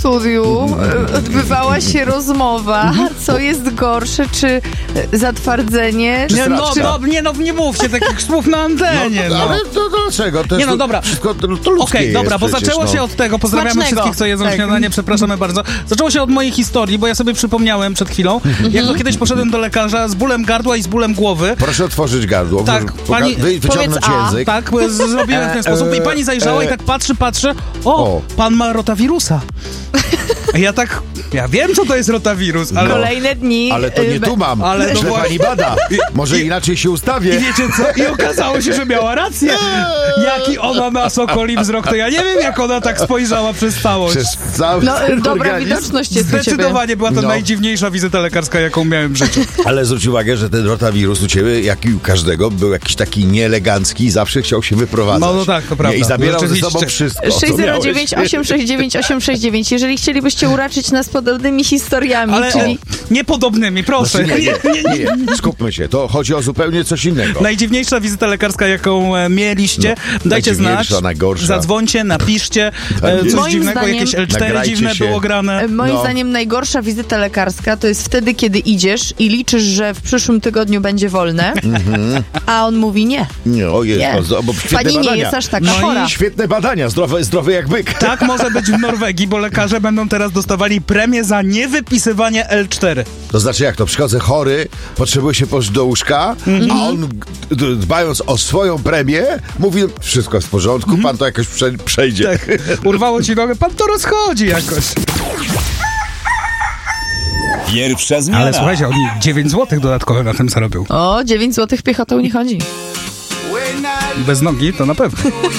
studiu odbywała się rozmowa, co jest gorsze, czy zatwardzenie, Nie mówcie takich słów na antenie. Ale to dlaczego? To jest dobra. Wszystko to ludzkie Okej, dobra, bo przecież, zaczęło się od tego, pozdrawiamy Smacznego. wszystkich, co jedzą Tak. śniadanie, przepraszamy bardzo. Zaczęło się od mojej historii, bo ja sobie przypomniałem przed chwilą, jak to kiedyś poszedłem do lekarza z bólem gardła i z bólem głowy. Proszę otworzyć gardło. Tak, Wyciągnąć język. Tak, zrobiłem w ten sposób i pani zajrzała i tak patrzy, pan ma rotawirusa. A ja wiem, co to jest rotawirus, ale... kolejne dni... Ale to nie tu mam, ale no że właśnie. pani bada. Może inaczej się ustawię. I wiecie co? I okazało się, że miała rację. Jaki ona ma sokoli wzrok, to ja nie wiem, jak ona tak spojrzała przez całość. Przez cały dobra organizm. widoczność jest u ciebie. Zdecydowanie była to najdziwniejsza wizyta lekarska, jaką miałem w życiu. Ale zwróć uwagę, że ten rotawirus u ciebie, jak i u każdego, był jakiś taki nieelegancki i zawsze chciał się wyprowadzać. No tak, to prawda. I zabierał ze Rzeczywiście. sobą wszystko. 609 869 869. Jeżeli chcielibyście uraczyć nas podobnymi historiami, czyli... Niepodobnymi, proszę. Nie. Skupmy się. To chodzi o zupełnie coś innego. Najdziwniejsza wizyta lekarska, jaką mieliście. Dajcie znać. Najdziwniejsza, najgorsza. Zadzwońcie, napiszcie. Coś Moim dziwnego, zdaniem- jakieś L4 Nagrajcie dziwne się. było grane. Moim zdaniem najgorsza wizyta lekarska to jest wtedy, kiedy idziesz i liczysz, że w przyszłym tygodniu będzie wolne, a on mówi nie. Nie, ojej, Nie. bo świetne Pani badania. nie jest aż taka chora. Świetne badania, zdrowy jak byk. Tak może być w Norwegii, bo lekarze będą teraz dostawali premię za niewypisywanie L4. To znaczy jak to? Przychodzę chory, potrzebuję się położyć do łóżka, a on dbając o swoją premię mówi, wszystko jest w porządku, pan to jakoś przejdzie. Tak. Urwało ci nogę, pan to rozchodzi jakoś. Pierwsza zmiana. Ale słuchajcie, oni 9 zł dodatkowe na tym zarobią. O, 9 zł piechotą nie chodzi. Bez nogi to na pewno.